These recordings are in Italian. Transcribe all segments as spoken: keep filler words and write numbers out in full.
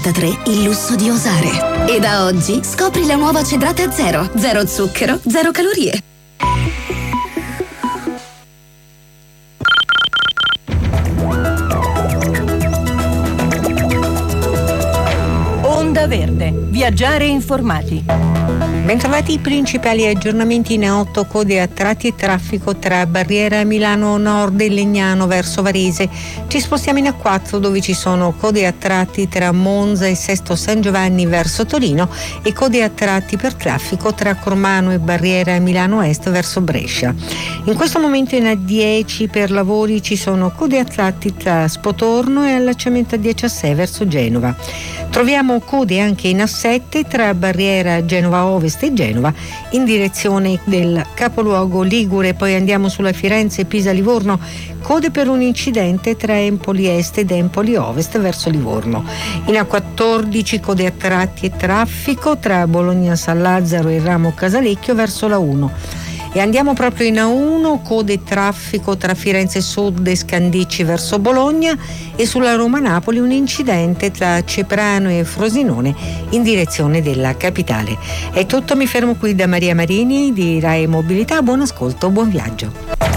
il lusso di osare. E da oggi scopri la nuova Cedrate Zero. Zero zucchero, zero calorie. Onda Verde. Viaggiare informati. Bentrovati. I principali aggiornamenti in otto code a tratti e traffico tra Barriera Milano Nord e Legnano verso Varese. Ci spostiamo in A quattro dove ci sono code a tratti tra Monza e Sesto San Giovanni verso Torino e code a tratti per traffico tra Cormano e Barriera Milano Est verso Brescia. In questo momento in A dieci per lavori ci sono code a tratti tra Spotorno e allacciamento A dieci A sei verso Genova. Troviamo code anche in A sette tra Barriera Genova Ovest e Genova in direzione del capoluogo ligure. Poi andiamo sulla Firenze Pisa Livorno, code per un incidente tra Empoli Est ed Empoli Ovest verso Livorno. In A quattordici code a tratti e traffico tra Bologna San Lazzaro e Ramo Casalecchio verso la uno. E andiamo proprio in A uno, code e traffico tra Firenze Sud e Scandicci verso Bologna, e sulla Roma-Napoli un incidente tra Ceprano e Frosinone in direzione della capitale. È tutto, mi fermo qui da Maria Marini di Rai Mobilità. Buon ascolto, buon viaggio.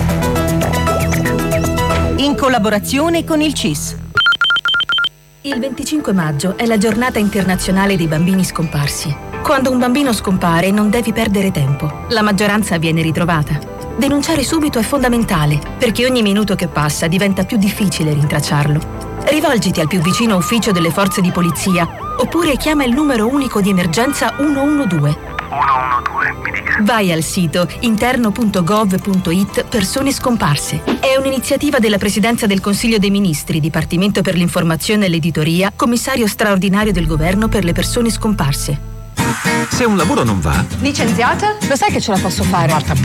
In collaborazione con il C I S. Il venticinque maggio è la giornata internazionale dei bambini scomparsi. Quando un bambino scompare non devi perdere tempo. La maggioranza viene ritrovata. Denunciare subito è fondamentale, perché ogni minuto che passa diventa più difficile rintracciarlo. Rivolgiti al più vicino ufficio delle forze di polizia, oppure chiama il numero unico di emergenza uno uno due. uno uno due, mi dica. Vai al sito interno punto gov punto it persone scomparse. È un'iniziativa della Presidenza del Consiglio dei Ministri, Dipartimento per l'informazione e l'editoria, Commissario straordinario del Governo per le persone scomparse. Se un lavoro non va... Licenziata? Lo sai che ce la posso fare? Marta,